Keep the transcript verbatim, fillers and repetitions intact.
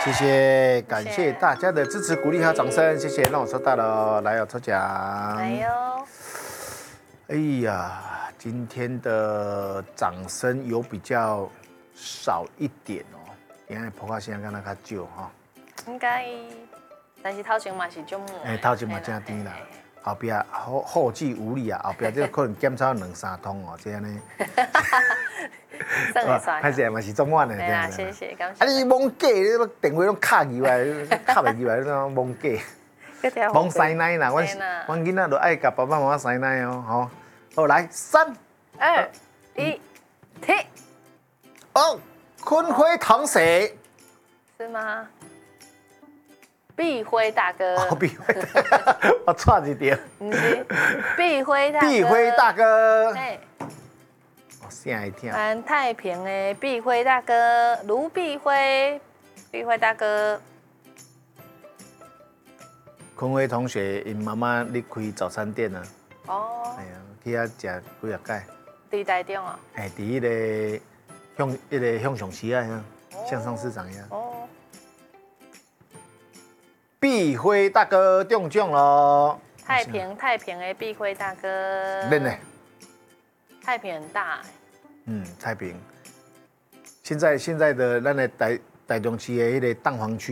谢谢，感谢大家的支持、鼓励和掌声，谢谢，让我抽到了，来有抽奖， 来哟。 哎呀，今天的掌声有比较少一点哦，因为普卡现在刚刚较少哈。 应该，但是头前嘛是足满。 哎，头前嘛正甜啦，后壁后后继无力啊，后壁这可能减少两三通哦，这样呢。 算会算。 拍摄嘛是中晚的， 对啦，谢谢，感谢。 啊，你蒙假，你电话拢卡起来，卡袂起来，你讲蒙假。蒙塞奶啦，阮阮囡仔就爱甲爸爸妈妈塞奶哦，吼。好，来，三、 二、一，停。 哦，坤辉同学。 是吗？碧辉大哥。 哦，碧辉，我错一点。 不是，碧辉大哥。 碧辉大哥。 哎。 我吓一跳。 安太平的碧辉大哥，卢碧辉，碧辉大哥。 坤辉同学，因妈妈咧开早餐店啊。 哦。 哎呀，去遐食几啊届。 伫台中啊。 哎，伫迄个向迄个向上市啊，向上市场呀。哦。碧辉大哥中奖咯！ 太平太平的碧辉大哥。 恁呢？ 太平很大。 嗯，太平。现在现在的咱的台台中市的迄个蛋黄区。